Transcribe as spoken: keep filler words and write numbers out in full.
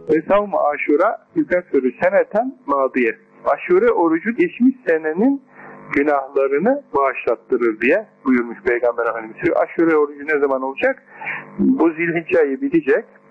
Ve savm-ı aşura yükeffürü seneten madiye. Aşure orucu geçmiş senenin günahlarını bağışlattırır diye buyurmuş Peygamber Efendimiz. Aşure orucu ne zaman olacak? Bu Zilhicce ayı bitecek.